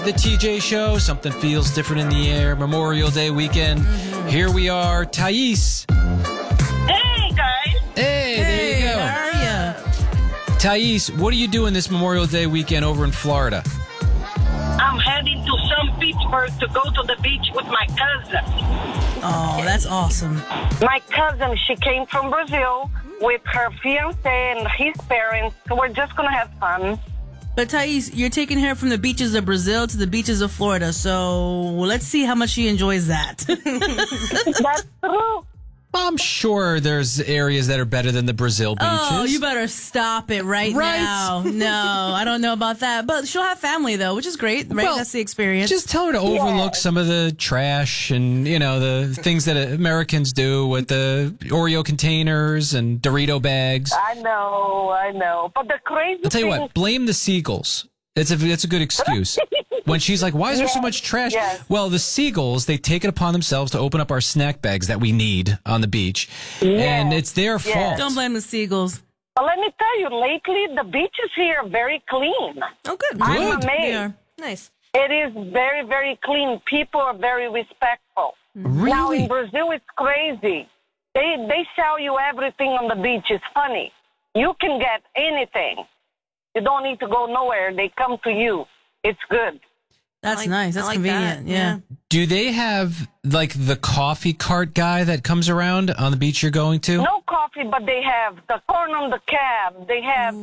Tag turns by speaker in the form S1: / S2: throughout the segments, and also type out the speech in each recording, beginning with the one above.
S1: The TJ Show, something feels different in the air. Memorial Day weekend. Here we are. Thais.
S2: Hey, guys.
S1: Hey, there you go.
S3: How are you?
S1: Thais, what are you doing this Memorial Day weekend over in Florida?
S2: I'm heading to St. Petersburg to go to the beach with my cousin.
S3: Oh, that's awesome.
S2: My cousin, she came from Brazil with her fiancé and his parents. So we're just going to have fun.
S3: But Thais, you're taking her from the beaches of Brazil to the beaches of Florida, so let's see how much she enjoys that.
S2: That's true.
S1: I'm sure there's areas that are better than the Brazil beaches.
S3: Oh, you better stop it right now. No, I don't know about that. But she'll have family, though, which is great, right?
S1: Well,
S3: That's the experience.
S1: Just tell her to overlook some of the trash and, the things that Americans do with the Oreo containers and Dorito bags.
S2: I know. But the crazy
S1: I'll tell you
S2: thing...
S1: what, blame the seagulls. It's a good excuse. When she's like, why is there so much trash?
S2: Yes.
S1: Well, the seagulls, they take it upon themselves to open up our snack bags that we need on the beach.
S2: Yes.
S1: And it's their fault.
S3: Don't blame the seagulls.
S2: But let me tell you, lately, the beaches here are very clean.
S4: Oh, good.
S2: I'm
S1: Good.
S3: They
S2: amazed.
S3: are.
S4: Nice.
S2: It is very, very clean. People are very respectful. Now, in
S1: Really?
S2: Brazil, it's crazy. They sell you everything on the beach. It's funny. You can get anything. You don't need to go nowhere. They come to you. It's good.
S3: That's
S4: like-
S3: nice.
S4: I
S3: That's
S4: like
S3: convenient.
S4: that.
S3: Yeah.
S1: Do they have, like, the coffee cart guy that comes around on the beach you're going to?
S2: No coffee, but they have the corn on the cab. They have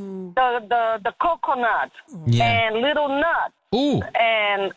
S2: the coconut
S1: Yeah.
S2: and little nuts.
S1: Ooh,
S2: And,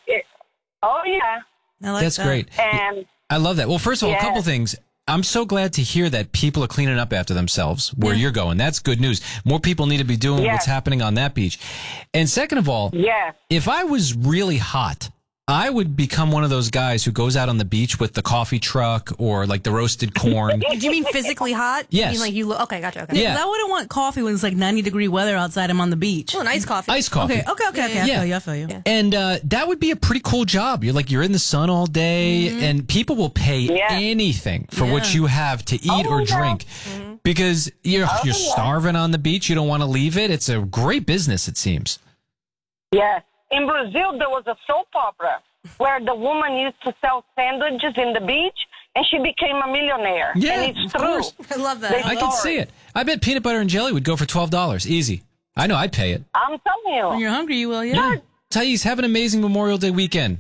S2: oh, yeah.
S3: I like
S1: that's
S3: that.
S1: great.
S2: And
S1: I love that. Well, first of all, a
S2: Yes.
S1: couple things. I'm so glad to hear that people are cleaning up after themselves where you're going. That's good news. More people need to be doing
S2: Yes.
S1: what's happening on that beach. And second of all,
S2: yes.
S1: if I was really hot, I would become one of those guys who goes out on the beach with the coffee truck or like the roasted corn.
S4: Do you mean physically hot?
S1: Yes.
S4: You mean like you look? Okay, gotcha. Okay.
S1: Yeah.
S3: I wouldn't want coffee when it's like 90-degree weather outside. I'm on the beach.
S4: Oh, nice coffee.
S1: Iced coffee.
S3: Okay.
S1: Yeah.
S3: I feel you.
S4: Yeah.
S1: And that would be a pretty cool job. You're in the sun all day, and people will pay
S2: Yeah.
S1: anything for what
S3: Yeah.
S1: you have to eat or
S2: yeah.
S1: drink because you're starving on the beach. You don't want to leave it. It's a great business, it seems.
S2: Yes. In Brazil, there was a soap opera where the woman used to sell sandwiches in the beach, and she became a millionaire.
S1: Yeah,
S2: and it's
S1: of
S2: true.
S1: course.
S4: I love that.
S2: They-
S1: I can see it. I bet peanut butter and jelly would go for $12. Easy. I know I'd pay it.
S2: I'm telling you.
S3: When you're hungry, you will. Yeah.
S1: Thais, have an amazing Memorial Day weekend.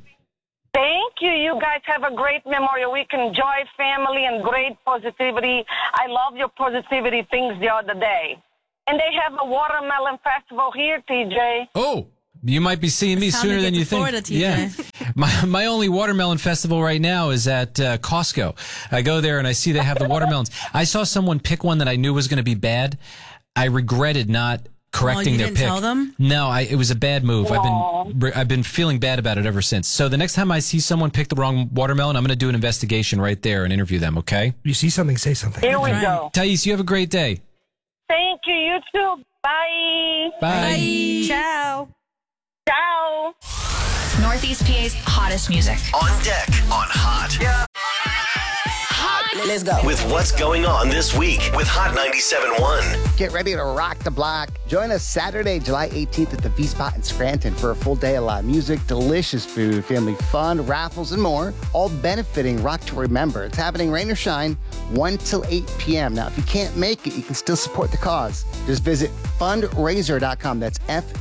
S2: Thank you. You guys have a great Memorial Weekend. Joy, family, and great positivity. I love your positivity things the other day. And they have a watermelon festival here, TJ.
S1: Oh, you might be seeing me
S3: It's time
S1: sooner
S3: to
S1: than
S3: get
S1: you
S3: to
S1: think.
S3: Florida, TJ.
S1: Yeah. My only watermelon festival right now is at Costco. I go there and I see they have the watermelons. I saw someone pick one that I knew was going to be bad. I regretted not correcting
S3: you
S1: their
S3: didn't
S1: pick.
S3: tell them?
S1: No, it was a bad move. I've been feeling bad about it ever since. So the next time I see someone pick the wrong watermelon, I'm going to do an investigation right there and interview them. Okay?
S5: You see something, say something.
S2: Here we
S3: right.
S2: go.
S1: Thais, you have a great day.
S2: Thank you. You too. Bye.
S1: Bye.
S4: Ciao.
S2: Ciao.
S6: Northeast PA's hottest music.
S7: On deck on Hot. Yeah.
S8: Let's go.
S7: With what's going on this week with Hot 97.1.
S8: Get ready to rock the block. Join us Saturday, July 18th at the V-Spot in Scranton for a full day of live music, delicious food, family fun, raffles, and more, all benefiting Rock to Remember. It's happening rain or shine, 1 till 8 p.m. Now, if you can't make it, you can still support the cause. Just visit fundraiser.com. That's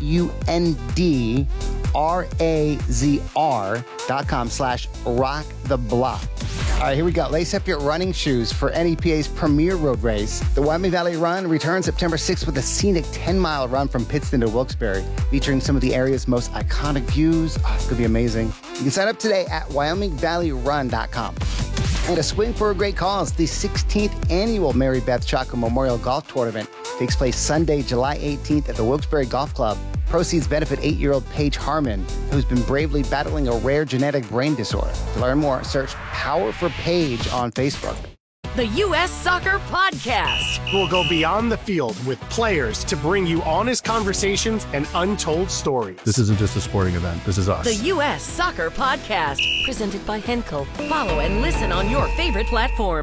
S8: FUNDRAZR.com/rock the block. All right, here we go. Lace up your running shoes for NEPA's premier road race. The Wyoming Valley Run returns September 6th with a scenic 10-mile run from Pittston to Wilkes-Barre, featuring some of the area's most iconic views. Oh, it's going to be amazing. You can sign up today at WyomingValleyRun.com. And a swing for a great cause. The 16th annual Mary Beth Chaco Memorial Golf Tournament takes place Sunday, July 18th at the Wilkes-Barre Golf Club. Proceeds benefit 8-year-old Paige Harmon, who's been bravely battling a rare genetic brain disorder. To learn more, search Power for Paige on Facebook.
S9: The U.S. Soccer Podcast.
S5: We'll go beyond the field with players to bring you honest conversations and untold stories.
S10: This isn't just a sporting event. This is us.
S9: The U.S. Soccer Podcast. Presented by Henkel. Follow and listen on your favorite platform.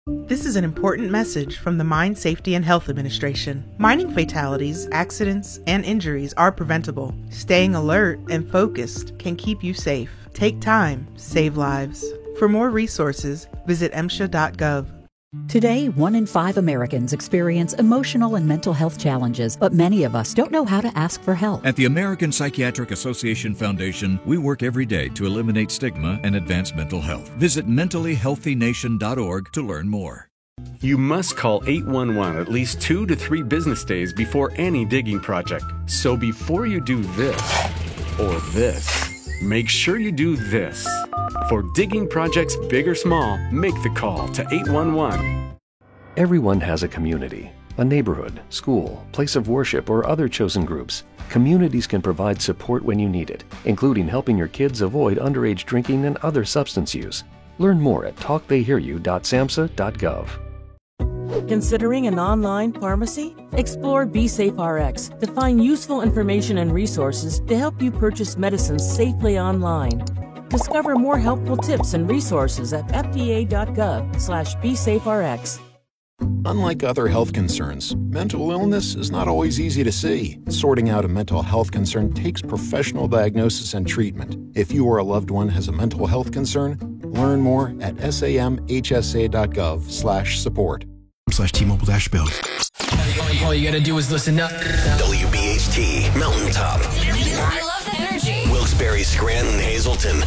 S11: This is an important message from the Mine Safety and Health Administration. Mining fatalities, accidents, and injuries are preventable. Staying alert and focused can keep you safe. Take time, save lives. For more resources, visit MSHA.gov.
S12: Today, 1 in 5 Americans experience emotional and mental health challenges, but many of us don't know how to ask for help.
S13: At the American Psychiatric Association Foundation, we work every day to eliminate stigma and advance mental health. Visit mentallyhealthynation.org to learn more.
S14: You must call 811 at least 2 to 3 business days before any digging project. So before you do this or this, make sure you do this. For digging projects big or small, make the call to 811.
S15: Everyone has a community, a neighborhood, school, place of worship, or other chosen groups. Communities can provide support when you need it, including helping your kids avoid underage drinking and other substance use. Learn more at talktheyhearyou.samhsa.gov.
S16: Considering an online pharmacy? Explore BeSafeRx to find useful information and resources to help you purchase medicines safely online. Discover more helpful tips and resources at fda.gov/BeSafeRx.
S17: Unlike other health concerns, mental illness is not always easy to see. Sorting out a mental health concern takes professional diagnosis and treatment. If you or a loved one has a mental health concern, learn more at samhsa.gov/support.
S18: /T-Mobile-Build.
S19: All you gotta do is listen up.
S7: WBHT Mountaintop.
S6: I love the energy.
S7: Wilkes-Barre, Scranton, Hazleton,